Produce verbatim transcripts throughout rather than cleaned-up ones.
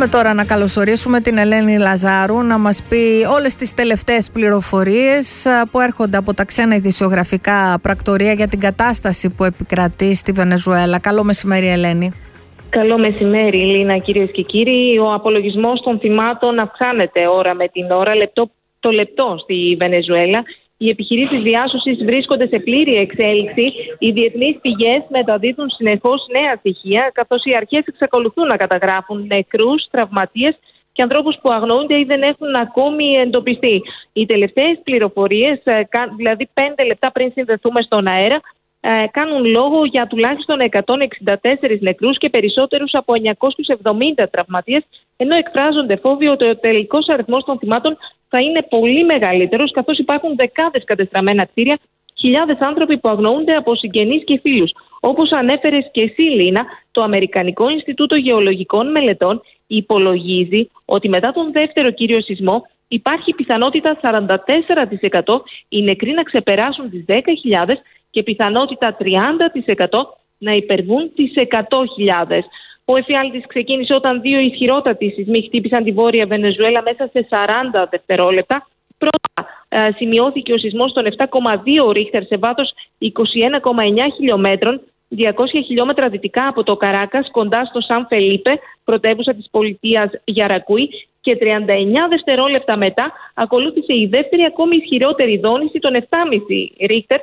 Πάμε τώρα να καλωσορίσουμε την Ελένη Λαζάρου να μας πει όλες τις τελευταίες πληροφορίες που έρχονται από τα ξένα ειδησιογραφικά πρακτορία για την κατάσταση που επικρατεί στη Βενεζουέλα. Καλό μεσημέρι, Ελένη. Καλό μεσημέρι, Λίνα, κυρίες και κύριοι. Ο απολογισμός των θυμάτων αυξάνεται ώρα με την ώρα, λεπτό το λεπτό στη Βενεζουέλα. Οι επιχειρήσεις διάσωσης βρίσκονται σε πλήρη εξέλιξη. Οι διεθνείς πηγές μεταδίδουν συνεχώς νέα στοιχεία, καθώς οι αρχές εξακολουθούν να καταγράφουν νεκρούς, τραυματίες και ανθρώπους που αγνοούνται ή δεν έχουν ακόμη εντοπιστεί. Οι τελευταίες πληροφορίες, δηλαδή πέντε λεπτά πριν συνδεθούμε στον αέρα, κάνουν λόγο για τουλάχιστον εκατόν εξήντα τέσσερις νεκρούς και περισσότερους από εννιακόσιους εβδομήντα τραυματίες, ενώ εκφράζονται φόβοι ότι ο τελικός αριθμός των θυμάτων θα είναι πολύ μεγαλύτερος, καθώς υπάρχουν δεκάδες κατεστραμμένα κτίρια, χιλιάδες άνθρωποι που αγνοούνται από συγγενείς και φίλους. Όπως ανέφερες και εσύ, Λίνα, το Αμερικανικό Ινστιτούτο Γεωλογικών Μελετών υπολογίζει ότι μετά τον δεύτερο κύριο σεισμό υπάρχει πιθανότητα σαράντα τέσσερα τοις εκατό οι νεκροί να ξεπεράσουν τις δέκα χιλιάδες και πιθανότητα τριάντα τοις εκατό να υπερβούν τις εκατό χιλιάδες. Ο εφιάλτης ξεκίνησε όταν δύο ισχυρότατοι σεισμοί χτύπησαν τη Βόρεια Βενεζουέλα μέσα σε σαράντα δευτερόλεπτα. Πρώτα ε, σημειώθηκε ο σεισμός στον επτά κόμμα δύο ρίχτερ σε βάθος είκοσι ένα κόμμα εννιά χιλιόμετρων, διακόσια χιλιόμετρα δυτικά από το Καράκας, κοντά στο Σαν Φελίπε, πρωτεύουσα της πολιτείας Γιαρακούι, και τριάντα εννιά δευτερόλεπτα μετά ακολούθησε η δεύτερη ακόμη ισχυρότερη δόνηση των επτά κόμμα πέντε ρίχτερ,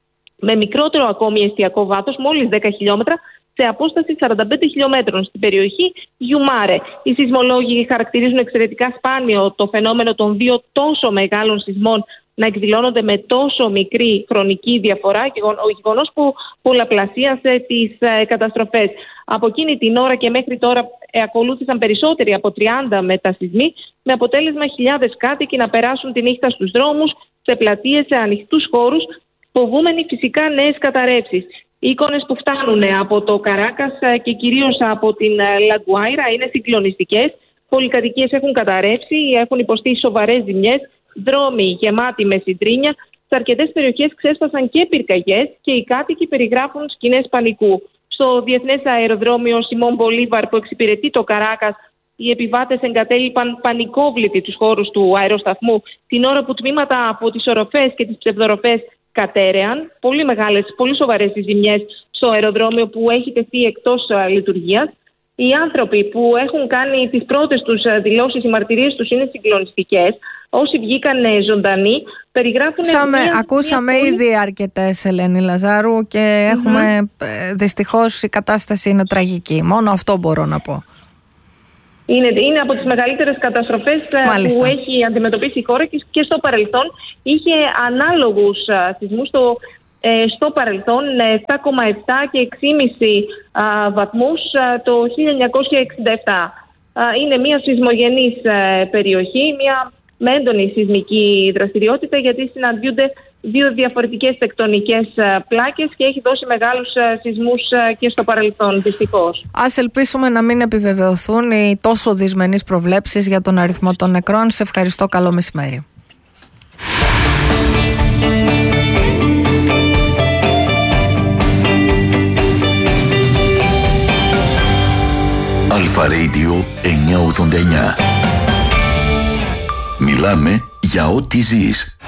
με μικρότερο ακόμη εστιακό βάθος, μόλις δέκα χιλιόμετρα, σε απόσταση σαράντα πέντε χιλιόμετρων στην περιοχή Γιουμάρε. Οι σεισμολόγοι χαρακτηρίζουν εξαιρετικά σπάνιο το φαινόμενο των δύο τόσο μεγάλων σεισμών να εκδηλώνονται με τόσο μικρή χρονική διαφορά, ο γεγονός που πολλαπλασίασε τις ε, καταστροφές. Από εκείνη την ώρα και μέχρι τώρα ε, ακολούθησαν περισσότεροι από τριάντα μετασεισμοί, με αποτέλεσμα χιλιάδες κάτοικοι να περάσουν τη νύχτα στους δρόμους, σε πλατείες, σε ανοιχτούς χώρους, φοβούμενοι φυσικά νέες καταρρεύσεις. Οι εικόνες που φτάνουν από το Καράκας και κυρίως από την Λαγκουάιρα είναι συγκλονιστικές. Πολυκατοικίες έχουν καταρρεύσει, έχουν υποστεί σοβαρές ζημιές, δρόμοι γεμάτοι με συντρίνια. Σε αρκετές περιοχές ξέσπασαν και πυρκαγιές και οι κάτοικοι περιγράφουν σκηνές πανικού. Στο Διεθνές Αεροδρόμιο Σιμών Μπολίβαρ που εξυπηρετεί το Καράκας, οι επιβάτες εγκατέλειπαν πανικόβλητοι τους χώρους του αεροσταθμού την ώρα που τμήματα από τις οροφές και τις ψευδοροφές κατέρεαν. Πολύ μεγάλες, πολύ σοβαρές οι ζημιές στο αεροδρόμιο που έχει τεθεί εκτός uh, λειτουργίας. Οι άνθρωποι που έχουν κάνει τις πρώτες τους uh, δηλώσεις, οι μαρτυρίες τους είναι συγκλονιστικές. Όσοι βγήκαν uh, ζωντανοί περιγράφουν... Ακούσαμε, μια, ακούσαμε μια ήδη αρκετές, Ελένη Λαζάρου, και mm-hmm. έχουμε, δυστυχώς η κατάσταση είναι τραγική. Μόνο αυτό μπορώ να πω. Είναι, είναι από τις μεγαλύτερες καταστροφές Μάλιστα. που έχει αντιμετωπίσει η χώρα και, και στο παρελθόν είχε ανάλογους α, σεισμούς στο, ε, στο παρελθόν επτά κόμμα επτά και έξι κόμμα πέντε βαθμούς α, το χίλια εννιακόσια εξήντα επτά. Α, είναι μια σεισμογενής α, περιοχή, μια με έντονη σεισμική δραστηριότητα, γιατί συναντιούνται δύο διαφορετικές τεκτονικές πλάκες και έχει δώσει μεγάλους σεισμούς και στο παρελθόν, δυστυχώς. Ας ελπίσουμε να μην επιβεβαιωθούν οι τόσο δυσμενείς προβλέψεις για τον αριθμό των νεκρών. Σε ευχαριστώ, καλό μεσημέρι. Αλφα Radio εννιακόσια ογδόντα εννιά. Μιλάμε για ό,τι ζεις.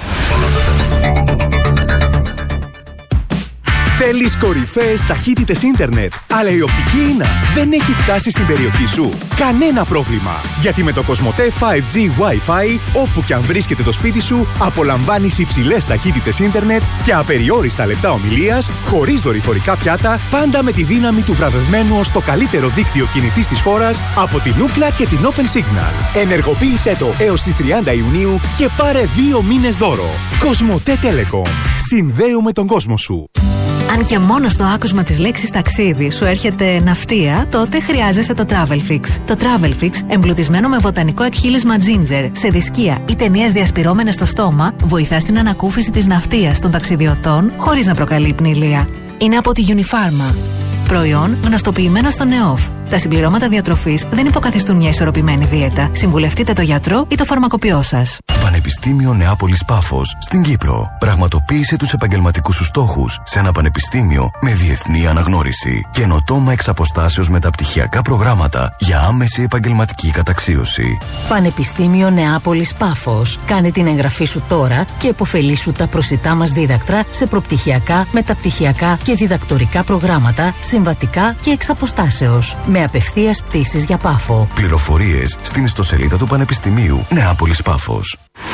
Θέλεις κορυφαίες ταχύτητες ίντερνετ, αλλά η οπτική ίνα δεν έχει φτάσει στην περιοχή σου? Κανένα πρόβλημα, γιατί με το Κοσμοτέ φάιβ τζι Wi-Fi, όπου και αν βρίσκεται το σπίτι σου, απολαμβάνεις υψηλές ταχύτητες ίντερνετ και απεριόριστα λεπτά ομιλίας, χωρίς δορυφορικά πιάτα, πάντα με τη δύναμη του βραβευμένου ως το καλύτερο δίκτυο κινητής της χώρας από την Ookla και την Open Signal. Ενεργοποίησέ το έως τις τριάντα Ιουνίου και πάρε δύο μήνες δώρο. Κοσμοτέ Telecom. Συνδέουμε τον κόσμο σου. Αν και μόνο στο άκουσμα της λέξης ταξίδι σου έρχεται ναυτία, τότε χρειάζεσαι το Travelfix. Το Travelfix, εμπλουτισμένο με βοτανικό εκχύλισμα ginger, σε δισκία ή ταινίες διασπυρώμενες στο στόμα, βοηθά στην ανακούφιση της ναυτίας των ταξιδιωτών χωρίς να προκαλεί πνηλία. Είναι από τη Unifarma. Προϊόν γνωστοποιημένο στο ΝΕΟΦ. Τα συμπληρώματα διατροφής δεν υποκαθιστούν μια ισορροπημένη δίαιτα. Συμβουλευτείτε το γιατρό ή το φαρμακοποιό σας. Πανεπιστήμιο Νεάπολης Πάφος στην Κύπρο. Πραγματοποίησε τους επαγγελματικούς σου στόχους σε ένα πανεπιστήμιο με διεθνή αναγνώριση. Καινοτόμα εξ αποστάσεως μεταπτυχιακά προγράμματα για άμεση επαγγελματική καταξίωση. Πανεπιστήμιο Νεάπολης Πάφος. Κάνε την εγγραφή σου τώρα και επωφελήσου τα προσιτά μας δίδακτρα σε προπτυχιακά, μεταπτυχιακά και διδακτορικά προγράμματα, συμβατικά και εξ αποστάσεως. Με απευθείας πτήσεις για Πάφο. Πληροφορίες στην ιστοσελίδα του Πανεπιστημίου Νεάπολης Πάφος.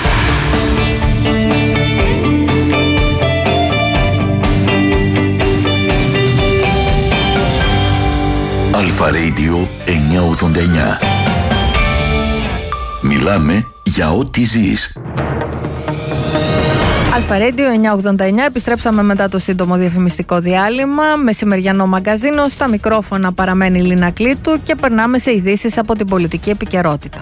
Αλφα Radio εννιακόσια ογδόντα εννιά. Μιλάμε για ό,τι ζεις. Αλφα Radio εννιακόσια ογδόντα εννιά, επιστρέψαμε μετά το σύντομο διαφημιστικό διάλειμμα. Μεσημεριανό μαγκαζίνο, στα μικρόφωνα παραμένει η Λίνα Κλήτου και περνάμε σε ειδήσεις από την πολιτική επικαιρότητα.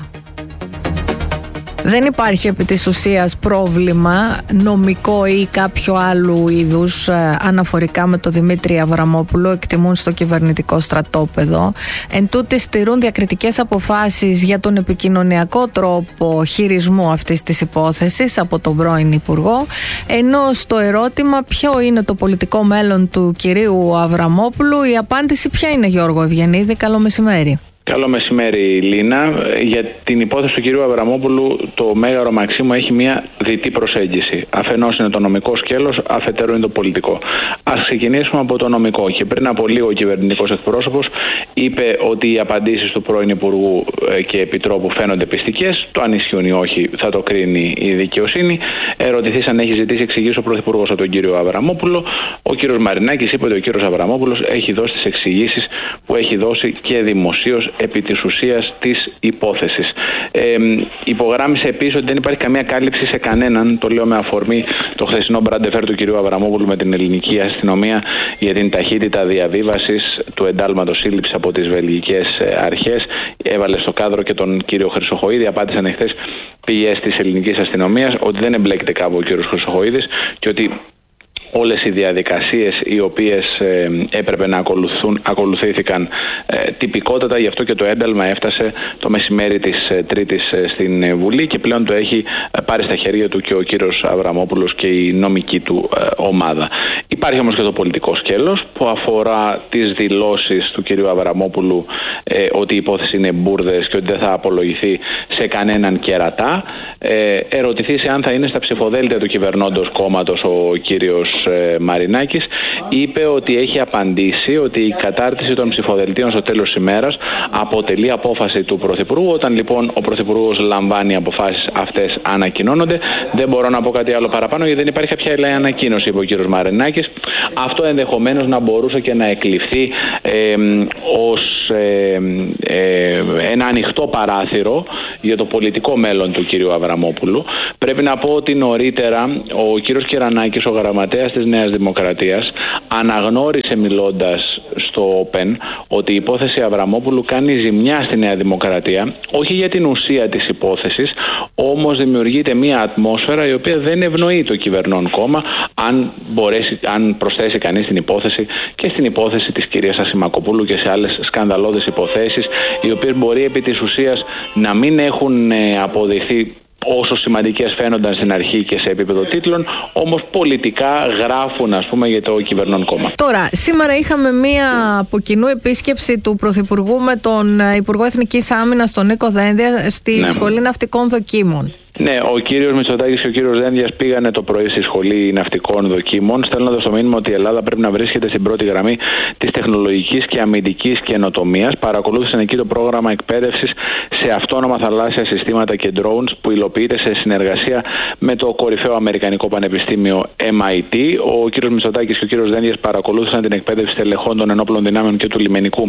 Δεν υπάρχει επί της ουσίας πρόβλημα νομικό ή κάποιο άλλου είδους ε, αναφορικά με τον Δημήτρη Αβραμόπουλο, εκτιμούν στο κυβερνητικό στρατόπεδο. Εν τούτης στηρούν διακριτικές αποφάσεις για τον επικοινωνιακό τρόπο χειρισμού αυτής της υπόθεσης από τον πρώην Υπουργό, ενώ στο ερώτημα ποιο είναι το πολιτικό μέλλον του κυρίου Αβραμόπουλου, η απάντηση ποια είναι, Γιώργο Ευγενίδη? Καλό μεσημέρι. Καλό μεσημέρι, Λίνα. Για την υπόθεση του κυρίου Αβραμόπουλου, το Μέγαρο Μαξίμου έχει μια διτή προσέγγιση. Αφενός είναι το νομικό σκέλος, αφετέρου είναι το πολιτικό. Ας ξεκινήσουμε από το νομικό. Και πριν από λίγο, ο κυβερνητικός εκπρόσωπος είπε ότι οι απαντήσεις του πρώην Υπουργού και Επιτρόπου φαίνονται πιστικές. Το αν ισχύουν ή όχι θα το κρίνει η δικαιοσύνη. Ερωτηθείς αν έχει ζητήσει εξηγήσεις ο Πρωθυπουργός από τον κύριο Αβραμόπουλο. Ο κύριος Μαρινάκης είπε ότι ο κύριος Αβραμόπουλος έχει δώσει τις εξηγήσεις που έχει δώσει και δημοσίως επί της ουσίας της υπόθεσης. Ε, υπογράμμισε επίσης ότι δεν υπάρχει καμία κάλυψη σε κανέναν, το λέω με αφορμή το χθεσινό μπραντεφέρ του κυρίου Αβραμόπουλου με την ελληνική αστυνομία για την ταχύτητα διαβίβασης του εντάλματος σύλληψης από τις βελγικές αρχές. Έβαλε στο κάδρο και τον κύριο Χρυσοχοΐδη. Απάντησαν εχθές πηγές της ελληνικής αστυνομίας ότι δεν εμπλέκεται κάπου ο κύριος Χρυσοχοΐδης και ότι όλες οι διαδικασίες οι οποίες ε, έπρεπε να ακολουθούν, ακολουθήθηκαν ε, τυπικότατα, γι' αυτό και το ένταλμα έφτασε το μεσημέρι της ε, Τρίτης ε, στην Βουλή και πλέον το έχει ε, πάρει στα χέρια του και ο κύριος Αβραμόπουλος και η νομική του ε, ομάδα. Υπάρχει όμως και το πολιτικό σκέλος που αφορά τις δηλώσεις του κυρίου Αβραμόπουλου ε, ότι η υπόθεση είναι μπουρδες και ότι δεν θα απολογηθεί σε κανέναν κερατά. Ε, ερωτηθεί σε αν θα είναι στα ψηφοδέλτια του κυβερνώντος κόμματος ο κύριος ε, Μαρινάκης, είπε ότι έχει απαντήσει ότι η κατάρτιση των ψηφοδελτίων στο τέλος της ημέρας αποτελεί απόφαση του Πρωθυπουργού. Όταν λοιπόν ο Πρωθυπουργός λαμβάνει αποφάσεις, αυτές ανακοινώνονται. Δεν μπορώ να πω κάτι άλλο παραπάνω γιατί δεν υπάρχει κάποια άλλη ανακοίνωση, είπε ο κύριος Μαρινάκης. Αυτό ενδεχομένως να μπορούσε και να εκλειφθεί ε, ως ε, ε, ένα ανοιχτό παράθυρο για το πολιτικό μέλλον του κύριου Αβραμόπουλου. Πρέπει να πω ότι νωρίτερα ο κύριος Κερανάκης, ο γραμματέας της Νέας Δημοκρατίας, αναγνώρισε μιλώντας στο Open ότι η υπόθεση Αβραμόπουλου κάνει ζημιά στη Νέα Δημοκρατία, όχι για την ουσία της υπόθεσης, όμως δημιουργείται μια ατμόσφαιρα η οποία δεν ευνοεί το κυβερνών κόμμα αν, μπορέσει, αν προσθέσει κανείς την υπόθεση και στην υπόθεση της κυρίας Ασημακοπούλου και σε άλλες σκανδαλώδες υποθέσεις, οι οποίες μπορεί επί της ουσίας να μην έχουν αποδειχθεί όσο σημαντικές φαίνονταν στην αρχή και σε επίπεδο τίτλων, όμως πολιτικά γράφουν, ας πούμε, για το κυβερνών κόμμα. Τώρα, σήμερα είχαμε μία από κοινού επίσκεψη του Πρωθυπουργού με τον Υπουργό Εθνικής Άμυνας, τον Νίκο Δένδια, στη ναι. Σχολή Ναυτικών Δοκίμων. Ναι, ο κύριος Μητσοτάκης και ο κύριος Δένδιας πήγανε το πρωί στη Σχολή Ναυτικών Δοκίμων, στέλνοντας το μήνυμα ότι η Ελλάδα πρέπει να βρίσκεται στην πρώτη γραμμή της τεχνολογικής και αμυντικής καινοτομίας. Παρακολούθησαν εκεί το πρόγραμμα εκπαίδευσης σε αυτόνομα θαλάσσια συστήματα και drones που υλοποιείται σε συνεργασία με το κορυφαίο Αμερικανικό Πανεπιστήμιο εμ άι τι. Ο κύριος Μητσοτάκης και ο κύριος Δένδιας παρακολούθησαν την εκπαίδευση τελεχών των ενόπλων δυνάμεων και του λιμενικού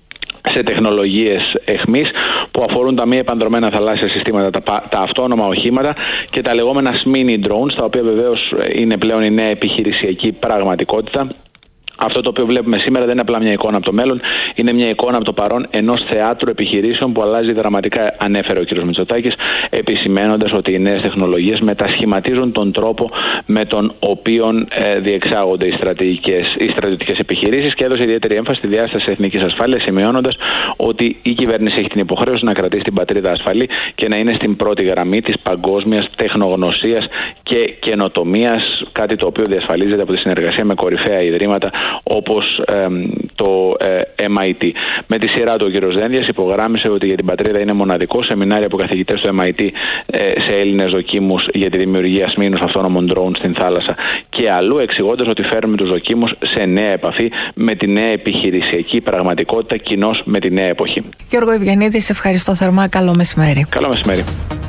σε τεχνολογίες εχμής που αφορούν τα μη επανδρομένα θαλάσσια συστήματα, τα, τα αυτόνομα οχήματα και τα λεγόμενα mini drones, τα οποία βεβαίως είναι πλέον η νέα επιχειρησιακή πραγματικότητα. Αυτό το οποίο βλέπουμε σήμερα δεν είναι απλά μια εικόνα από το μέλλον, είναι μια εικόνα από το παρόν ενός θεάτρου επιχειρήσεων που αλλάζει δραματικά, ανέφερε ο κ. Μητσοτάκης, επισημαίνοντας ότι οι νέες τεχνολογίες μετασχηματίζουν τον τρόπο με τον οποίο ε, διεξάγονται οι, οι στρατιωτικές επιχειρήσεις και έδωσε ιδιαίτερη έμφαση στη διάσταση εθνικής ασφάλειας, σημειώνοντας ότι η κυβέρνηση έχει την υποχρέωση να κρατήσει την πατρίδα ασφαλή και να είναι στην πρώτη γραμμή της παγκόσμιας τεχνογνωσίας και καινοτομίας, κάτι το οποίο διασφαλίζεται από τη συνεργασία με κορυφαία ιδρύματα όπως ε, το ε, εμ άι τι. Με τη σειρά του ο κ. Δένδιας υπογράμμισε ότι για την πατρίδα είναι μοναδικό σεμινάριο από καθηγητές του εμ άι τι ε, σε Έλληνες δοκίμους για τη δημιουργία σμήνους αυτόνομων ντρόουν στην θάλασσα και αλλού, εξηγώντας ότι φέρνουμε τους δοκίμους σε νέα επαφή με τη νέα επιχειρησιακή πραγματικότητα, κοινώς με τη νέα εποχή. Γιώργο Ευγενίδη, σε ευχαριστώ θερμά. Καλό μεσημέρι. Καλό μεσημέρι.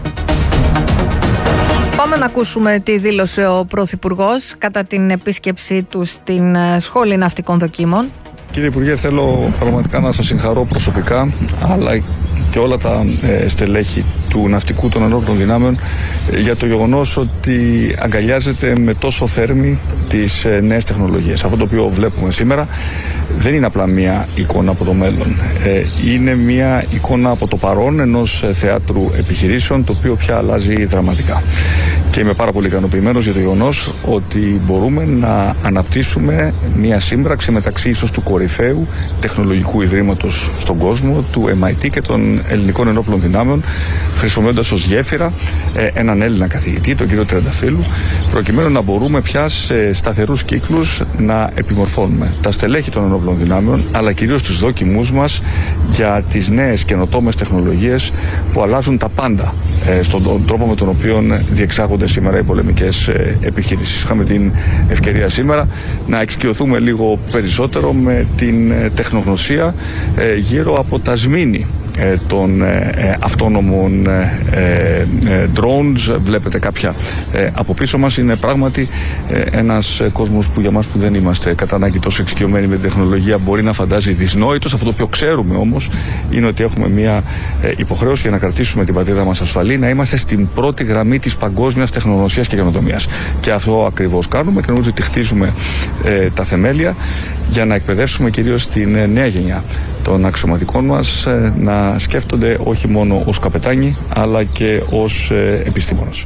Πάμε να ακούσουμε τι δήλωσε ο Πρωθυπουργός κατά την επίσκεψή του στην Σχολή Ναυτικών Δοκίμων. Κύριε Υπουργέ, θέλω πραγματικά να σας συγχαρώ προσωπικά, αλλά και όλα τα ε, στελέχη του ναυτικού των ενόπλων δυνάμεων ε, για το γεγονός ότι αγκαλιάζεται με τόσο θέρμη τις ε, νέες τεχνολογίες. Αυτό το οποίο βλέπουμε σήμερα δεν είναι απλά μια εικόνα από το μέλλον. Ε, είναι μια εικόνα από το παρόν ενός ε, θεάτρου επιχειρήσεων, το οποίο πια αλλάζει δραματικά. Και είμαι πάρα πολύ ικανοποιημένος για το γεγονός ότι μπορούμε να αναπτύσσουμε μια σύμπραξη μεταξύ ίσως του κορυφαίου τεχνολογικού ιδρύματος στον κόσμο, του εμ άι τι και των ελληνικών ενόπλων δυνάμεων, χρησιμοποιώντας ως γέφυρα ε, έναν Έλληνα καθηγητή, τον κύριο Τρενταφύλου, προκειμένου να μπορούμε πια σε σταθερούς κύκλους να επιμορφώνουμε τα στελέχη των ενόπλων δυνάμεων, αλλά κυρίως τους δόκιμούς μας για τις νέες καινοτόμες τεχνολογίες που αλλάζουν τα πάντα ε, στον τρόπο με τον οποίο διεξάγονται σήμερα οι πολεμικές ε, επιχειρήσεις. Είχαμε την ευκαιρία σήμερα να εξοικειωθούμε λίγο περισσότερο με την ε, τεχνογνωσία ε, γύρω από τα σμήνη των ε, αυτόνομων ε, ε, drones. Βλέπετε κάποια ε, από πίσω μας. Είναι πράγματι ε, ένας ε, κόσμος που για μας που δεν είμαστε κατά ανάγκη τόσο εξοικειωμένοι με την τεχνολογία μπορεί να φαντάζει δυσνόητος. Αυτό το οποίο ξέρουμε όμως είναι ότι έχουμε μια ε, υποχρέωση για να κρατήσουμε την πατρίδα μας ασφαλή, να είμαστε στην πρώτη γραμμή της παγκόσμιας τεχνογνωσίας και καινοτομίας. Και αυτό ακριβώς κάνουμε και νομίζω ότι χτίζουμε ε, τα θεμέλια για να εκπαιδεύσουμε κυρίως την ε, νέα γενιά των αξιωματικών μας ε, να σκέφτονται όχι μόνο ως καπετάνοι αλλά και ως ε, επιστήμονες.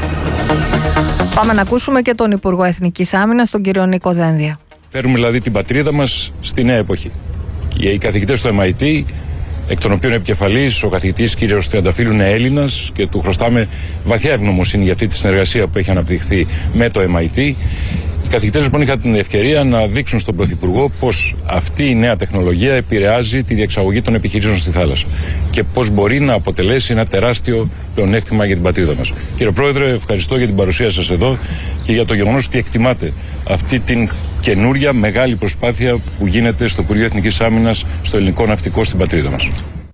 Πάμε να ακούσουμε και τον Υπουργό Εθνικής Άμυνας, τον κύριο Νίκο Δένδια. Φέρουμε δηλαδή την πατρίδα μας στη νέα εποχή. Και οι καθηγητές του εμ άι τι, εκ των οποίων επικεφαλής ο καθηγητής κύριος Τρενταφύλου είναι Έλληνας και του χρωστάμε βαθιά ευγνωμοσύνη για αυτή τη συνεργασία που έχει αναπτυχθεί με το εμ άι τι. Οι καθηγητές λοιπόν είχαν την ευκαιρία να δείξουν στον Πρωθυπουργό πως αυτή η νέα τεχνολογία επηρεάζει τη διεξαγωγή των επιχειρήσεων στη θάλασσα και πως μπορεί να αποτελέσει ένα τεράστιο πλεονέκτημα για την πατρίδα μας. Κύριε Πρόεδρε, ευχαριστώ για την παρουσία σας εδώ και για το γεγονός ότι εκτιμάτε αυτή την καινούρια μεγάλη προσπάθεια που γίνεται στο Υπουργείο Εθνικής Άμυνας, στο ελληνικό ναυτικό στην πατρίδα μας.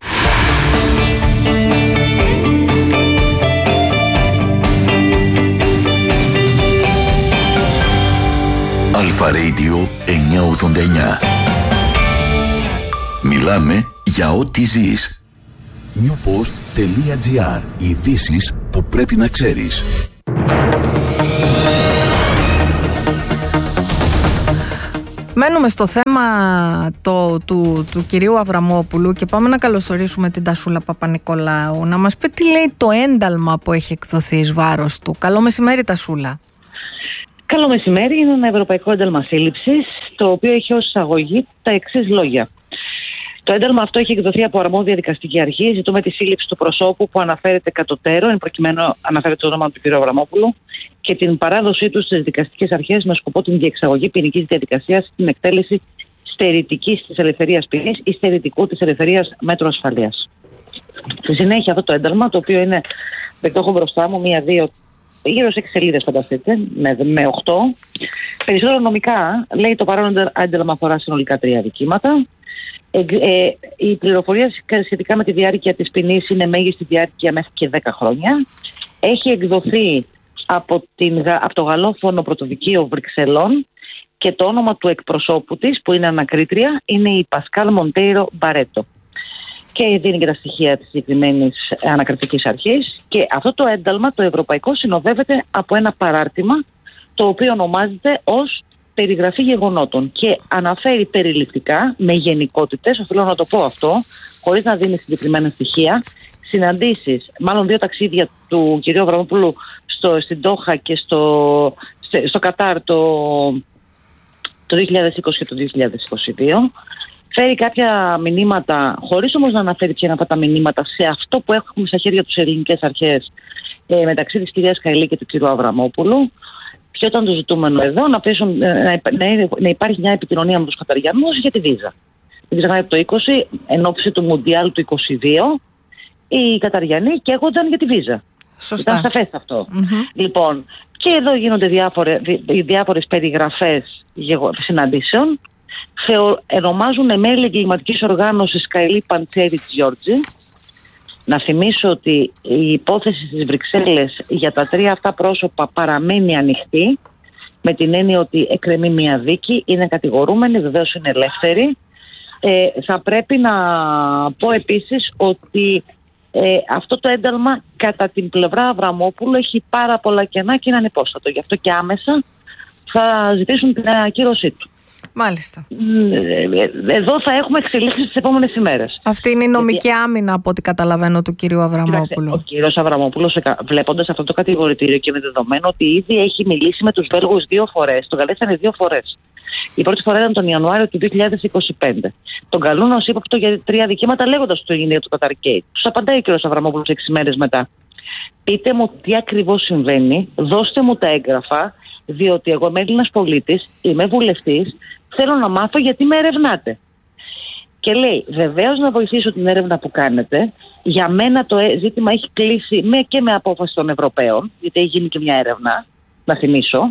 Αλφα Radio εννιακόσια ογδόντα εννιά. Μιλάμε για ό,τι ζεις. newpost.gr. Ειδήσεις που πρέπει να ξέρεις. Μένουμε στο θέμα το, του, του κυρίου Αβραμόπουλου και πάμε να καλωσορίσουμε την Τασούλα Παπα-Νικολάου να μας πει τι λέει το ένταλμα που έχει εκδοθεί εις βάρος του. Καλό μεσημέρι, Τασούλα. Καλό μεσημέρι. Είναι ένα ευρωπαϊκό ένταλμα σύλληψης, το οποίο έχει ως εισαγωγή τα εξής λόγια. Το ένταλμα αυτό έχει εκδοθεί από αρμόδια δικαστική αρχή. Ζητούμε τη σύλληψη του προσώπου που αναφέρεται κατωτέρω, εν προκειμένου αναφέρεται το όνομα του κ. Αβραμόπουλου, και την παράδοσή του στις δικαστικές αρχές με σκοπό την διεξαγωγή ποινικής διαδικασίας στην εκτέλεση στερητικής της ελευθερίας ποινής ή στερητικού της ελευθερίας μέτρου ασφαλείας. Στη συνέχεια, αυτό το ένταλμα, το οποίο είναι, δεν το έχω μπροστά μου, μία, δύο, γύρω σε έξι σελίδες, φανταστείτε, με, με οχτώ. Περισσότερο νομικά, λέει το παρόν ένταλμα αφορά συνολικά τρία δικήματα. Ε, ε, η πληροφορία σχετικά με τη διάρκεια της ποινής είναι μέγιστη διάρκεια μέχρι και δέκα χρόνια. Έχει εκδοθεί από, την, από το γαλλόφωνο πρωτοδικείο Βρυξελών και το όνομα του εκπροσώπου της, που είναι ανακρίτρια, είναι η Πασκάλ Μοντέιρο Μπαρέτο. Και δίνει και τα στοιχεία της συγκεκριμένης ανακριτικής αρχής. Και αυτό το ένταλμα, το ευρωπαϊκό, συνοδεύεται από ένα παράρτημα, το οποίο ονομάζεται ως περιγραφή γεγονότων και αναφέρει περιληπτικά, με γενικότητες, οφείλω να το πω αυτό, χωρίς να δίνει συγκεκριμένα στοιχεία, συναντήσεις, μάλλον δύο ταξίδια του κ. Αβραμόπουλου στο, στην Ντόχα και στο, στο Κατάρ το, το δύο χιλιάδες είκοσι και το δύο χιλιάδες είκοσι δύο. Φέρει κάποια μηνύματα, χωρίς όμως να αναφέρει ποια είναι αυτά τα μηνύματα, σε αυτό που έχουμε στα χέρια τους ελληνικές αρχές ε, μεταξύ της κυρίας Καηλή και του κ. Αβραμόπουλου. Ποιο ήταν το ζητούμενο εδώ, να, πέσουν, να, να, να υπάρχει μια επικοινωνία με τους Καταριανούς για τη Βίζα. Δεν ξεχνάτε το είκοσι, εν ώψη του Μουντιάλ του είκοσι δύο, οι Καταριανοί καίγονταν για τη Βίζα. Σωστά. Ήταν σαφές αυτό. Mm-hmm. Λοιπόν, και εδώ γίνονται διάφορες, διάφορες περιγραφές συναντήσεων. Θεω, ονομάζουν μέλη εγκληματικής οργάνωσης Καηλή, Παντσέρη, Τζιόρτζη. Να θυμίσω ότι η υπόθεση στις Βρυξέλλες για τα τρία αυτά πρόσωπα παραμένει ανοιχτή, με την έννοια ότι εκκρεμεί μια δίκη, είναι κατηγορούμενοι, βεβαίως είναι ελεύθεροι. Ε, θα πρέπει να πω επίσης ότι ε, αυτό το ένταλμα κατά την πλευρά Αβραμόπουλου έχει πάρα πολλά κενά και είναι ανυπόστατο. Γι' αυτό και άμεσα θα ζητήσουν την ακύρωσή του. Μάλιστα. Εδώ θα έχουμε εξελίξεις τις επόμενες ημέρες. Αυτή είναι η νομική Γιατί... άμυνα, από ό,τι καταλαβαίνω, του κυρίου Αβραμόπουλου. Ο κύριος Αβραμόπουλος, βλέποντας αυτό το κατηγορητήριο και με δεδομένο ότι ήδη έχει μιλήσει με τους Βέλγους δύο φορές, τον καλέσανε δύο φορές. Η πρώτη φορά ήταν τον Ιανουάριο του δύο χιλιάδες είκοσι πέντε. Τον καλούν ως ύποπτο για τρία δικήματα, λέγοντας το γίνει του Καταρκέιτ. Τους απαντάει ο κύριος Αβραμόπουλος έξι μέρες μετά. Πείτε μου τι ακριβώς συμβαίνει, δώστε μου τα έγγραφα, διότι εγώ είμαι Έλληνας πολίτης, είμαι βουλευτής, θέλω να μάθω γιατί με ερευνάτε. Και λέει, βεβαίως να βοηθήσω την έρευνα που κάνετε. Για μένα το ζήτημα έχει κλείσει με και με απόφαση των Ευρωπαίων, γιατί έχει γίνει και μια έρευνα, να θυμίσω.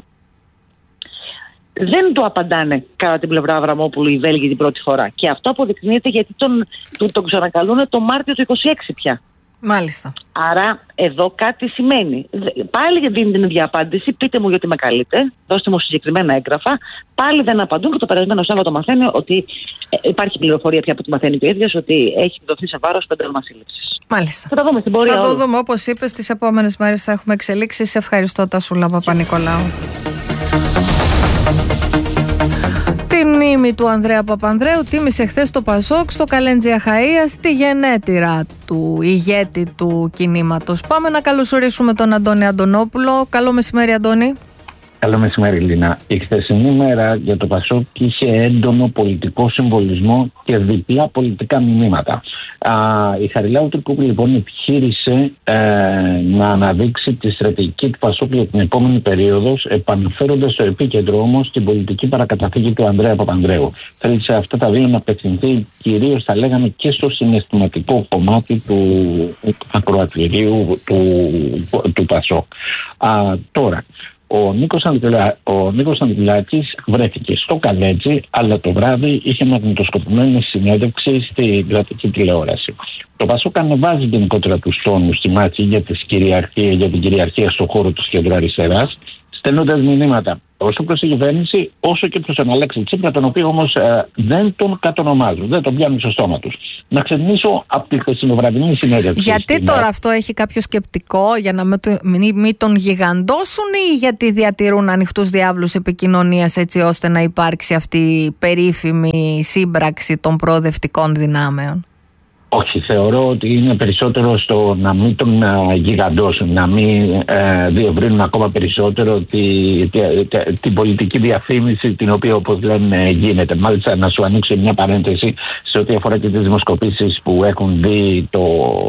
Δεν του απαντάνε κατά την πλευρά Αβραμόπουλου οι Βέλγοι την πρώτη φορά. Και αυτό αποδεικνύεται γιατί τον, τον, τον ξανακαλούν το Μάρτιο του είκοσι έξι πια. Μάλιστα. Άρα εδώ κάτι σημαίνει. Πάλι δίνει την ίδια απάντηση. Πείτε μου γιατί με καλείτε. Δώστε μου συγκεκριμένα έγγραφα. Πάλι δεν απαντούν και το περασμένο Σάββατο μαθαίνει ότι υπάρχει πληροφορία πια που τη μαθαίνει και ο ίδιος ότι έχει δοθεί σε βάρος το ένταλμα σύλληψης. Μάλιστα. Θα το δούμε στην πορεία. Θα το δούμε, όπως είπες, τις επόμενες μέρες θα έχουμε εξελίξεις. Σε ευχαριστώ, Τασούλα Παπα-Νικολάου. Την μνήμη του Ανδρέα Παπανδρέου τίμησε χθες το Πασόκ στο Καλέντζι Αχαΐας, στη γενέτειρα του ηγέτη του κινήματος. Πάμε να καλωσορίσουμε τον Αντώνη Αντωνόπουλο. Καλό μεσημέρι, Αντώνη. Καλό μεσημέρι, Λίνα. Η χθεσινή μέρα για το Πασόκ είχε έντονο πολιτικό συμβολισμό και διπλά πολιτικά μηνύματα. Α, η Χαριλάου Τρικούπη λοιπόν επιχείρησε ε, να αναδείξει τη στρατηγική του Πασόκ για την επόμενη περίοδο, επαναφέροντας στο επίκεντρο όμως την πολιτική παρακαταθήκη του Ανδρέα Παπανδρέου. Θέλησε αυτά τα δύο να απευθυνθεί κυρίως, θα λέγαμε, και στο συναισθηματικό κομμάτι του ακροατηρίου του, του Πασόκ. Α, τώρα. Ο Νίκος, Αντιλα... ο Νίκος Αντιλάκης βρέθηκε στο Καλέτζι, αλλά το βράδυ είχε μαγνητοσκοπημένη συνέντευξη στην κρατική τηλεόραση. Το Πασόκ ανεβάζει γενικότερα τους τόνους στη μάχη για, κυριαρχία, για την κυριαρχία στον χώρο της κεντροαριστεράς, στέλνοντας μηνύματα όσο προς την κυβέρνηση, όσο και προς τον Αλέξη Τσίπρα, τον οποίο όμως ε, δεν τον κατονομάζουν, δεν τον πιάνουν στο στόμα τους. Να ξεκινήσω από τη χθεσινοβραδινή συνέντευξη. Γιατί στην... τώρα αυτό έχει κάποιο σκεπτικό, για να μην, μην τον γιγαντώσουν, ή γιατί διατηρούν ανοιχτούς διάβλους επικοινωνίας έτσι ώστε να υπάρξει αυτή η περίφημη σύμπραξη των προοδευτικών δυνάμεων? Όχι, θεωρώ ότι είναι περισσότερο στο να μην τον uh, γιγαντώσουν, να μην uh, διευρύνουν ακόμα περισσότερο τη, τη, τη, την πολιτική διαφήμιση, την οποία, όπως λένε, γίνεται. Μάλιστα, να σου ανοίξω μια παρένθεση σε ό,τι αφορά και τις δημοσκοπήσεις που έχουν δει το,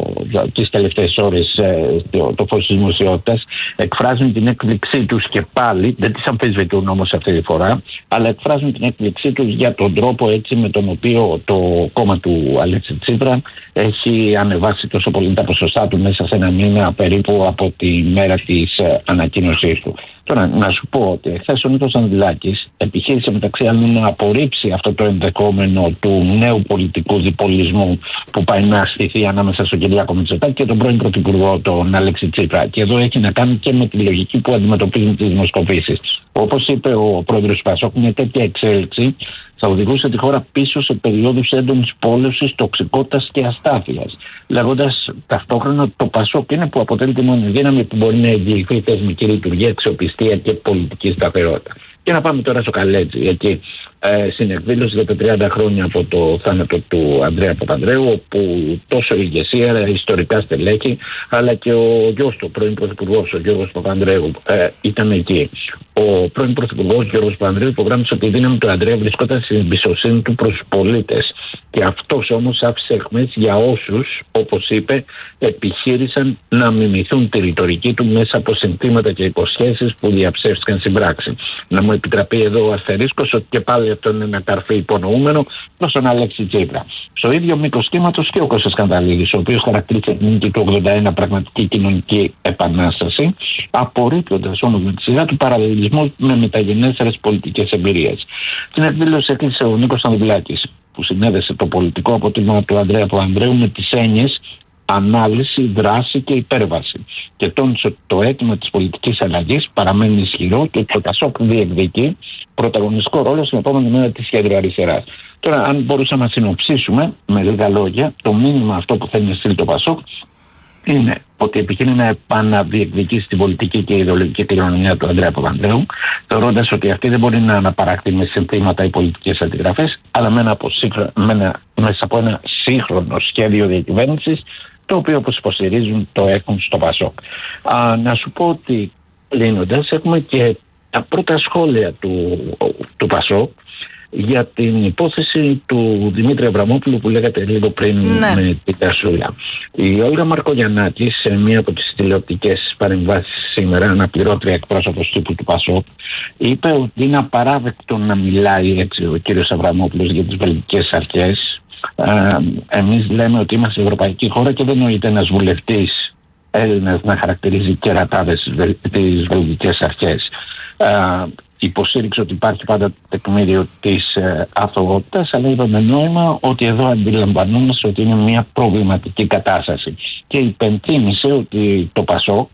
τις τελευταίες ώρες το, το φως της δημοσιότητας. Εκφράζουν την έκπληξή τους και πάλι, δεν τις αμφισβητούν όμως αυτή τη φορά, αλλά εκφράζουν την έκπληξή τους για τον τρόπο έτσι με τον οποίο το κόμμα του Αλέξη Τσίπρα έχει ανεβάσει τόσο πολύ τα ποσοστά του μέσα σε ένα μήνα περίπου από τη μέρα της ανακοίνωσής του. Τώρα, να σου πω ότι χθες ο Νίκος Ανδυλάκης επιχείρησε μεταξύ άλλων να απορρίψει αυτό το ενδεχόμενο του νέου πολιτικού διπολισμού που πάει να στηθεί ανάμεσα στον Κυριάκο Μητσοτάκη και τον πρώην Πρωθυπουργό, τον Αλέξη Τσίπρα. Και εδώ έχει να κάνει και με τη λογική που αντιμετωπίζουν τις δημοσκοπήσεις. Όπως είπε ο πρόεδρος του Πασόκ, μια τέτοια εξέλιξη θα οδηγούσε τη χώρα πίσω σε περιόδους έντονης πόλωσης, τοξικότητας και αστάθειας. Λέγοντας ταυτόχρονα ότι το Πασόκ είναι που αποτελεί τη μόνη δύναμη που μπορεί να εγγυηθεί θεσμική λειτουργία, αξιοπιστία και πολιτική σταθερότητα. Και να πάμε τώρα στο Καλέτζι, εκεί ε, στην εκδήλωση για τα τριάντα χρόνια από το θάνατο του Ανδρέα Παπανδρέου, όπου τόσο η ηγεσία, ιστορικά στελέχη, αλλά και ο γιος του, πρώην πρωθυπουργός, ο Γιώργος Παπανδρέου, ε, ήταν εκεί. Ο πρώην πρωθυπουργός Γιώργος Παπανδρέου υπογράμμισε ότι η δύναμη του Ανδρέα βρισκόταν στην εμπιστοσύνη του προς τους πολίτες. Και αυτός όμως άφησε αιχμές για όσους, όπως είπε, επιχείρησαν να μιμηθούν τη ρητορική του μέσα από συνθήματα και υποσχέσεις που διαψεύστηκαν στην πράξη. Να μου επιτραπεί εδώ ο αστερίσκος ότι και πάλι αυτό είναι ένα καρφί υπονοούμενο προς τον Αλέξη Τσίπρα. Στο ίδιο μήκος κύματος και ο Κώστας Σκανδαλίδης, ο οποίος χαρακτήρισε την νίκη του ογδόντα ένα πραγματική κοινωνική επανάσταση, απορρίπτοντας όμως με τη σειρά του παραλληλισμό με μεταγενέστερες πολιτικές εμπειρίες. Στην εκδήλωση έκλεισε ο Νίκος Ανδουλάκης, που συνέδεσε το πολιτικό αποτύπωμα του Ανδρέα Παπανδρέου με τις έννοιες ανάλυση, δράση και υπέρβαση. Και τόνισε ότι το αίτημα της πολιτικής αλλαγής παραμένει ισχυρό και το ΠΑΣΟΚ διεκδικεί πρωταγωνιστικό ρόλο στην επόμενη μέρα της κεντροαριστεράς. Τώρα, αν μπορούσαμε να συνοψίσουμε με λίγα λόγια, το μήνυμα αυτό που θέλει να στείλει το ΠΑΣΟΚ είναι ότι επιχειρεί να επαναδιεκδικήσει την πολιτική και ιδεολογική κληρονομιά του Ανδρέα Παπανδρέου, θεωρώντας ότι αυτή δεν μπορεί να αναπαραχθεί με συνθήματα ή πολιτικές αντιγραφές, αλλά με ένα από σύγχρο... με ένα... μέσα από ένα σύγχρονο σχέδιο διακυβέρνησης, το οποίο, όπως υποστηρίζουν, το έχουν στο ΠΑΣΟΚ. Α, να σου πω ότι, κλείνοντας, έχουμε και τα πρώτα σχόλια του, του ΠΑΣΟΚ για την υπόθεση του Δημήτρη Αβραμόπουλου που λέγατε λίγο πριν, ναι, με την Κασούλα. Η Όλγα Μαρκογιαννάκη, σε μία από τις τηλεοπτικές παρεμβάσεις σήμερα, αναπληρώτρια εκπρόσωπος τύπου του ΠΑΣΟΚ, είπε ότι είναι απαράδεκτο να μιλάει έτσι ο κύριος Αβραμόπουλος για τις βελγικές αρχές. Ε, εμείς λέμε ότι είμαστε ευρωπαϊκή χώρα και δεν νοείται ένας βουλευτής Έλληνας να χαρακτηρίζει κερατάδες τις βελγικές αρχές. Ε, Υποστήριξε ότι υπάρχει πάντα τεκμήριο της ε, αθωότητας, αλλά είπαμε νόημα ότι εδώ αντιλαμβανόμαστε ότι είναι μια προβληματική κατάσταση. Και υπενθύμησε ότι το ΠΑΣΟΚ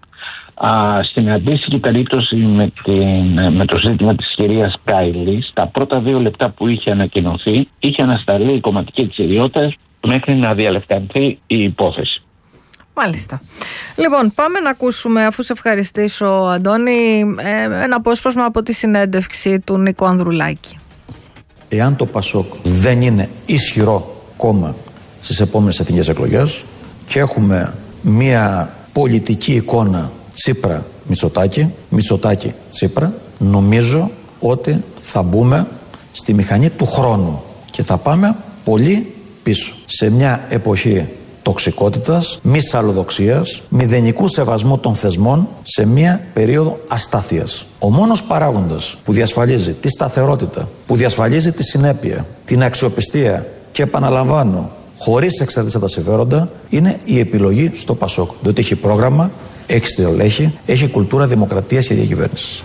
α, στην αντίστοιχη περίπτωση με, την, με το ζήτημα της κυρίας Κάιλη, τα πρώτα δύο λεπτά που είχε ανακοινωθεί, είχε ανασταλεί η κομματική της ιδιότητα μέχρι να διαλευκανθεί η υπόθεση. Μάλιστα. Λοιπόν, πάμε να ακούσουμε, αφού σε ευχαριστήσω, Αντώνη, ένα απόσπασμα από τη συνέντευξη του Νίκου Ανδρουλάκη. Εάν το ΠΑΣΟΚ δεν είναι ισχυρό κόμμα στις επόμενες εθνικές εκλογές και έχουμε μία πολιτική εικόνα Τσίπρα-Μητσοτάκη, Μητσοτάκη-Τσίπρα, νομίζω ότι θα μπούμε στη μηχανή του χρόνου και θα πάμε πολύ πίσω. Σε μια εποχή τοξικότητας, μη αλλοδοξίας, μηδενικού σεβασμού των θεσμών, σε μια περίοδο αστάθειας. Ο μόνος παράγοντας που διασφαλίζει τη σταθερότητα, που διασφαλίζει τη συνέπεια, την αξιοπιστία και, επαναλαμβάνω, χωρίς εξαρτήσεις από τα συμφέροντα, είναι η επιλογή στο ΠΑΣΟΚ. Διότι έχει πρόγραμμα, έχει στελέχη, έχει κουλτούρα δημοκρατίας και διακυβέρνησης.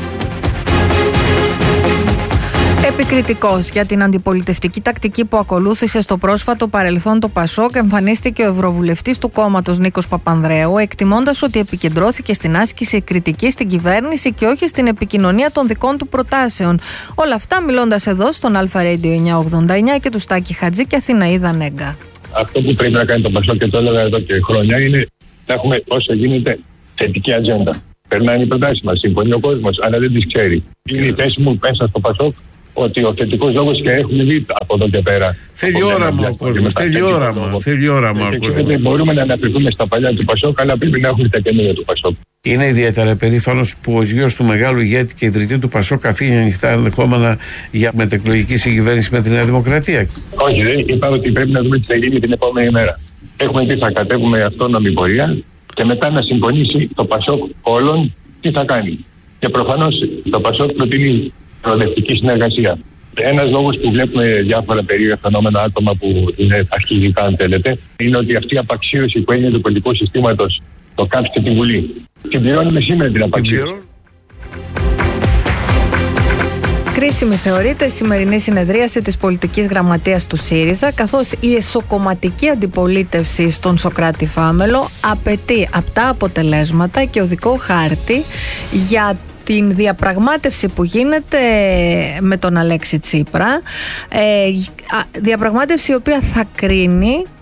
Επικριτικός για την αντιπολιτευτική τακτική που ακολούθησε στο πρόσφατο παρελθόν το ΠΑΣΟΚ, εμφανίστηκε ο ευρωβουλευτής του κόμματος Νίκος Παπανδρέου, εκτιμώντας ότι επικεντρώθηκε στην άσκηση κριτικής στην κυβέρνηση και όχι στην επικοινωνία των δικών του προτάσεων. Όλα αυτά μιλώντας εδώ στον Αλφα Radio εννιακόσια ογδόντα εννιά και του Στάκη Χατζή και Αθηναίδα Νέγκα. Αυτό που πρέπει να κάνει το ΠΑΣΟΚ, και το έλεγα εδώ και χρόνια, είναι να έχουμε όσο γίνεται θετική ατζέντα. Περνάνε οι προτάσεις μας, συμφωνεί ο κόσμος, αλλά δεν τις ξέρει. Είναι η θέση μου μέσα στο ΠΑΣΟΚ ότι ο θετικός λόγος και έχουμε δει από εδώ και πέρα. Θέλει όραμα ο κόσμος, θέλει όραμα, θέλει όραμα ο κόσμος. Μπορούμε να αναπτυχθούμε στα παλιά του ΠΑΣΟΚ, αλλά πρέπει να έχουμε τα καινούργια του ΠΑΣΟΚ. Είναι ιδιαίτερα περήφανος που ο γιος του μεγάλου ηγέτη και ιδρυτή του ΠΑΣΟΚ αφήνει ανοιχτά ενδεχόμενα για μετεκλογική συγκυβέρνηση με τη Νέα Δημοκρατία. Όχι, δεν είπα ότι πρέπει να δούμε τι θα γίνει την επόμενη μέρα. Έχουμε πει θα κατέβουμε αυτόνομη πορεία και μετά να συμφωνήσει το ΠΑΣΟΚ όλων τι θα κάνει. Και προφανώς το ΠΑΣΟΚ προτείνει προοδευτική συνεργασία. Ένας λόγος που βλέπουμε διάφορα περίεργα φαινόμενα, άτομα που είναι αρχηγικά, αν θέλετε, είναι ότι αυτή η απαξίωση που έγινε του πολιτικού συστήματος το κάψτε τη Βουλή. Συμπληρώνουμε σήμερα την απαξίωση. Κρίσιμη θεωρείται η σημερινή συνεδρίαση της πολιτικής γραμματείας του ΣΥΡΙΖΑ, καθώς η εσωκομματική αντιπολίτευση στον Σωκράτη Φάμελο απαιτεί απτά αποτελέσματα και οδικό χάρτη για την διαπραγμάτευση που γίνεται με τον Αλέξη Τσίπρα, ε, διαπραγμάτευση η οποία θα κρίνει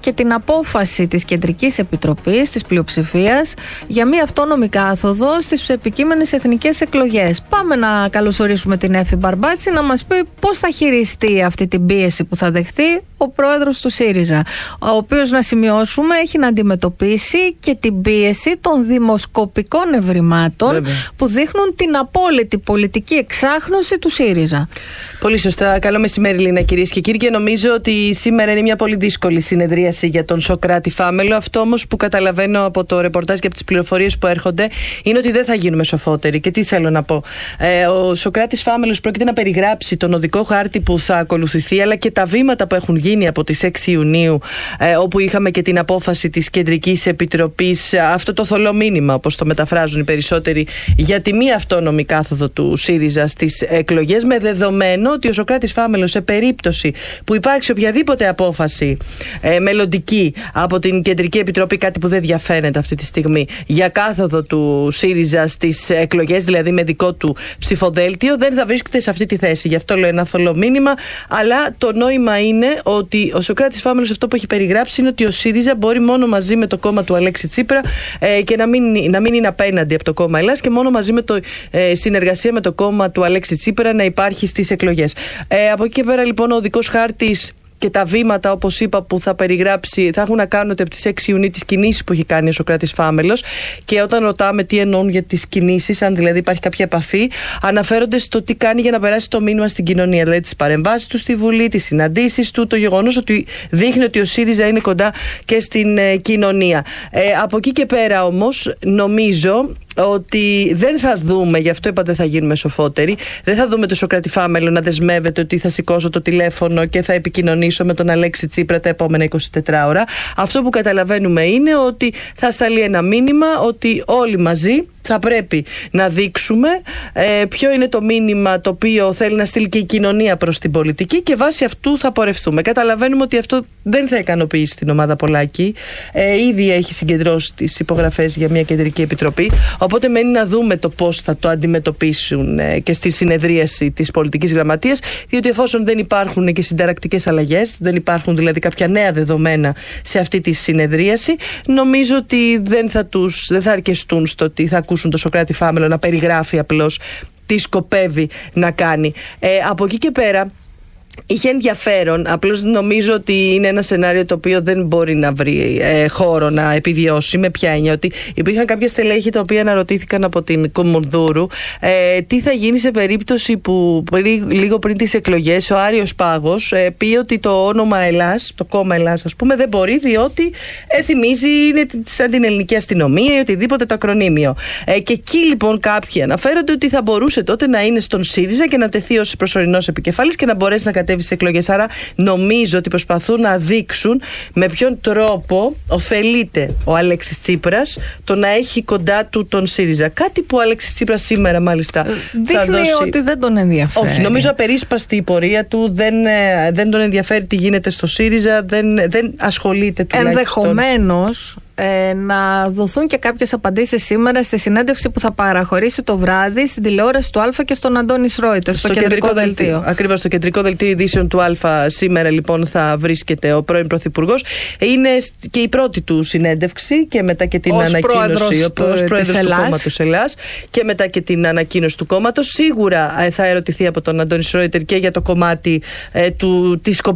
και την απόφαση της Κεντρικής Επιτροπής, της πλειοψηφίας, για μια αυτόνομη κάθοδο στις επικείμενες εθνικές εκλογές. Πάμε να καλωσορίσουμε την Έφη Μπαρμπάτση να μας πει πώς θα χειριστεί αυτή την πίεση που θα δεχθεί ο πρόεδρος του ΣΥΡΙΖΑ, ο οποίος, να σημειώσουμε, έχει να αντιμετωπίσει και την πίεση των δημοσκοπικών ευρημάτων, βέβαια, που δείχνουν την απόλυτη πολιτική εξάχνωση του ΣΥΡΙΖΑ. Πολύ σωστά. Καλό μεσημέρι, Λίνα, κυρίες και κύριοι. Και νομίζω ότι σήμερα είναι μια πολύ δύσκολη συνεδρίαση για τον Σωκράτη Φάμελο. Αυτό όμως που καταλαβαίνω από το ρεπορτάζ και από τις πληροφορίες που έρχονται είναι ότι δεν θα γίνουμε σοφότεροι. Και τι θέλω να πω. Ε, ο Σωκράτης Φάμελος πρόκειται να περιγράψει τον οδικό χάρτη που θα ακολουθηθεί, αλλά και τα βήματα που έχουν γίνει από τις έξι Ιουνίου, ε, όπου είχαμε και την απόφαση της Κεντρικής Επιτροπής, αυτό το θολό μήνυμα, όπως το μεταφράζουν οι περισσότεροι, για τη μη αυτόνομη κάθοδο του ΣΥΡΙΖΑ στις εκλογές, με δεδομένο ότι ο Σωκράτης Φάμελος, σε περίπτωση που υπάρξει οποιαδήποτε απόφαση ε, μελλοντική από την Κεντρική Επιτροπή, κάτι που δεν διαφαίνεται αυτή τη στιγμή, για κάθοδο του ΣΥΡΙΖΑ στις εκλογές, δηλαδή με δικό του ψηφοδέλτιο, δεν θα βρίσκεται σε αυτή τη θέση. Γι' αυτό λέω ένα θολό μήνυμα, αλλά το νόημα είναι ότι ο Σωκράτης Φάμελος αυτό που έχει περιγράψει είναι ότι ο ΣΥΡΙΖΑ μπορεί μόνο μαζί με το κόμμα του Αλέξη Τσίπρα ε, και να μην, να μην είναι απέναντι από το κόμμα Ελλάς, και μόνο μαζί με το ε, συνεργασία με το κόμμα του Αλέξη Τσίπρα να υπάρχει στις εκλογές. Ε, από εκεί και πέρα, λοιπόν, ο οδικός χάρτης και τα βήματα, όπως είπα, που θα περιγράψει, θα έχουν να κάνουν από τις έξι Ιουνίου τις κινήσεις που έχει κάνει ο Σωκράτης Φάμελος. Και όταν ρωτάμε τι εννοούν για τις κινήσεις, αν δηλαδή υπάρχει κάποια επαφή, αναφέρονται στο τι κάνει για να περάσει το μήνυμα στην κοινωνία. Δηλαδή τις παρεμβάσεις του στη Βουλή, τις συναντήσεις του, το γεγονός ότι δείχνει ότι ο ΣΥΡΙΖΑ είναι κοντά και στην ε, κοινωνία. Ε, από εκεί και πέρα όμως, νομίζω ότι δεν θα δούμε, γι' αυτό είπα δεν θα γίνουμε σοφότεροι, δεν θα δούμε το Σωκράτη Φάμελο να δεσμεύεται ότι θα σηκώσω το τηλέφωνο και θα επικοινωνήσω με τον Αλέξη Τσίπρα τα επόμενα εικοσιτέσσερις ώρα. Αυτό που καταλαβαίνουμε είναι ότι θα σταλεί ένα μήνυμα ότι όλοι μαζί θα πρέπει να δείξουμε ε, ποιο είναι το μήνυμα το οποίο θέλει να στείλει και η κοινωνία προς την πολιτική, και βάσει αυτού θα πορευτούμε. Καταλαβαίνουμε ότι αυτό δεν θα ικανοποιήσει την ομάδα Πολάκη. Ε, ήδη έχει συγκεντρώσει τις υπογραφές για μια Κεντρική Επιτροπή. Οπότε μένει να δούμε το πώς θα το αντιμετωπίσουν ε, και στη συνεδρίαση της πολιτικής γραμματείας, διότι εφόσον δεν υπάρχουν και συνταρακτικές αλλαγές, δεν υπάρχουν δηλαδή κάποια νέα δεδομένα σε αυτή τη συνεδρίαση, νομίζω ότι δεν θα, τους, δεν θα αρκεστούν στο ότι θα ακούσουν το Σωκράτη Φάμελο να περιγράφει απλώς τι σκοπεύει να κάνει. Ε, από εκεί και πέρα, είχε ενδιαφέρον, απλώς νομίζω ότι είναι ένα σενάριο το οποίο δεν μπορεί να βρει ε, χώρο να επιβιώσει. Με ποια έννοια? Ότι υπήρχαν κάποια στελέχη τα οποία αναρωτήθηκαν από την Κομουνδούρου ε, τι θα γίνει σε περίπτωση που λίγο πριν τις εκλογές ο Άριος Πάγος ε, πει ότι το όνομα Ελλάς, το κόμμα Ελλάς ας πούμε, δεν μπορεί, διότι ε, θυμίζει, είναι σαν την ελληνική αστυνομία ή οτιδήποτε το ακρονίμιο. Ε, και εκεί λοιπόν κάποιοι αναφέρονται ότι θα μπορούσε τότε να είναι στον ΣΥΡΙΖΑ και να τεθεί ως προσωρινός επικεφαλής και να μπορέσει να κατέβει στις εκλογές. Άρα νομίζω ότι προσπαθούν να δείξουν με ποιον τρόπο ωφελείται ο Αλέξης Τσίπρας το να έχει κοντά του τον ΣΥΡΙΖΑ. Κάτι που ο Αλέξης Τσίπρας σήμερα μάλιστα δείχνει θα δώσει... ότι δεν τον ενδιαφέρει. Όχι, νομίζω απερίσπαστη η πορεία του, δεν, δεν τον ενδιαφέρει τι γίνεται στο ΣΥΡΙΖΑ, δεν, δεν ασχολείται τουλάχιστον. Ενδεχομένως Ε, να δοθούν και κάποιες απαντήσεις σήμερα στη συνέντευξη που θα παραχωρήσει το βράδυ στην τηλεόραση του Αλφα και στον Αντώνη Ρόιτερ, στο, στο κεντρικό, κεντρικό δελτίο. δελτίο. Ακριβώς, στο κεντρικό δελτίο ειδήσεων του Αλφα σήμερα λοιπόν θα βρίσκεται ο πρώην Πρωθυπουργός. Είναι και η πρώτη του συνέντευξη και μετά και την ως ανακοίνωση ως πρόεδρος του κόμματος Ελλάς και μετά και την ανακοίνωση του κόμματος. Σίγουρα ε, θα ερωτηθεί από τον Αντώνη Ρόιτερ και για το κομμάτι ε, του, της